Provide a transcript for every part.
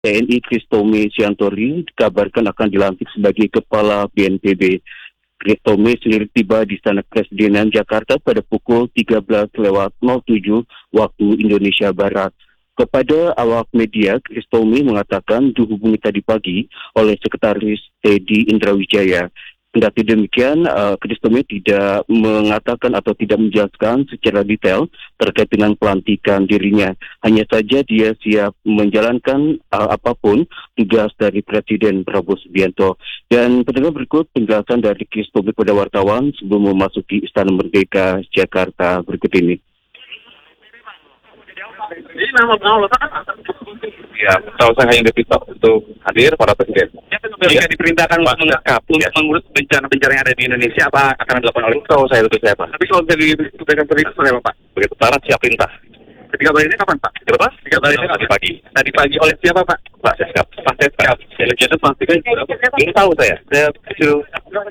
TNI Christomé Siantori dikabarkan akan dilantik sebagai Kepala BNPB. Christomé sendiri tiba di Istana Kepresidenan Jakarta pada pukul 13.07 waktu Indonesia Barat. Kepada awak media, Christomé mengatakan dihubungi tadi pagi oleh Sekretaris Teddy Indrawijaya. Kendati demikian, Christomé tidak mengatakan atau tidak menjelaskan secara detail terkait dengan pelantikan dirinya. Hanya saja dia siap menjalankan apapun tugas dari Presiden Prabowo Subianto. Dan pendengar, berikut penjelasan dari Christomé pada wartawan sebelum memasuki Istana Merdeka Jakarta berikut ini. Jadi nama ya, tahu saya hanya diminta untuk hadir para presiden. Jika diperintahkan untuk mengurus bencana-bencana yang ada di Indonesia, apa akan dilakukan oleh tahu saya itu siapa? Tapi kalau bisa diberikan perintah oleh Pak, begitu Barat siap perintah. Ketika ini kapan Pak? Kenapa? Ketika ini tadi pagi. Tadi pagi oleh siapa Pak? Pak saya siap. Pak saya siap. Jadi pastikan ini tahu saya. Saya suruh.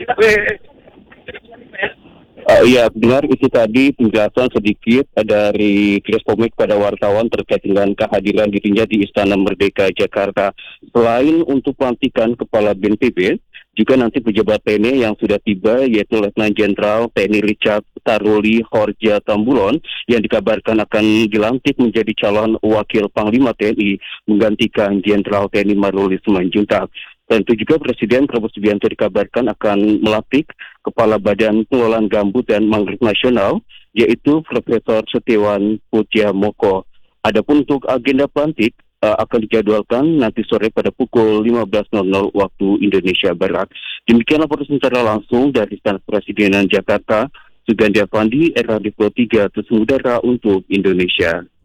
Ya, benar, itu tadi penjelasan sedikit dari Christomé pada wartawan terkait dengan kehadiran dirinya di Istana Merdeka Jakarta. Selain untuk pelantikan Kepala BNPB, juga nanti pejabat TNI yang sudah tiba, yaitu Letnan Jenderal TNI Richard Taruli Horja Tambulon, yang dikabarkan akan dilantik menjadi calon Wakil Panglima TNI, menggantikan Jenderal TNI Maruli Simanjuntak. Tentu juga Presiden Prabowo Subianto dikabarkan akan melantik Kepala Badan Pengelolaan Gambut dan Mangrove Nasional, yaitu Profesor Setiawan Putjamoko. Adapun untuk agenda pelantik akan dijadwalkan nanti sore pada pukul 15.00 waktu Indonesia Barat. Demikian laporan secara langsung dari Istana Kepresidenan Jakarta. Sugandi Avandi, RRD 3 Terus Udara untuk Indonesia.